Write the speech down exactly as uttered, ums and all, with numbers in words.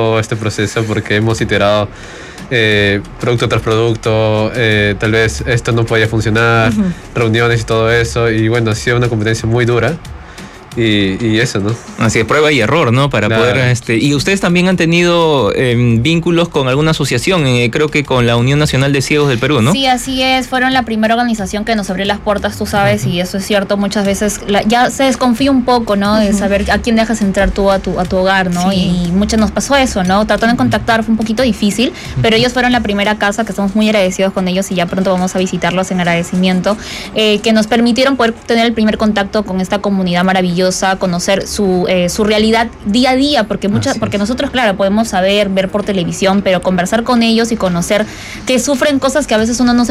todo este proceso porque hemos iterado eh, producto tras producto, eh, tal vez esto no podía funcionar, uh-huh. reuniones y todo eso, y bueno, ha sido una competencia muy dura. Y, y eso, ¿no? Así es, prueba y error, ¿no? Para claro. poder... este Y ustedes también han tenido eh, vínculos con alguna asociación, eh, creo que con la Unión Nacional de Ciegos del Perú, ¿no? Sí, así es. Fueron la primera organización que nos abrió las puertas, tú sabes, uh-huh. y eso es cierto. Muchas veces la, ya se desconfía un poco, ¿no? De uh-huh. saber a quién dejas entrar tú a tu, a tu hogar, ¿no? Sí. Y, y mucho nos pasó eso, ¿no? Tratando de contactar fue un poquito difícil, uh-huh. pero ellos fueron la primera casa, que estamos muy agradecidos con ellos y ya pronto vamos a visitarlos en agradecimiento, eh, que nos permitieron poder tener el primer contacto con esta comunidad maravillosa, conocer su eh, su realidad día a día, porque muchas, porque nosotros, claro, podemos saber, ver por televisión, pero conversar con ellos y conocer que sufren cosas que a veces uno no se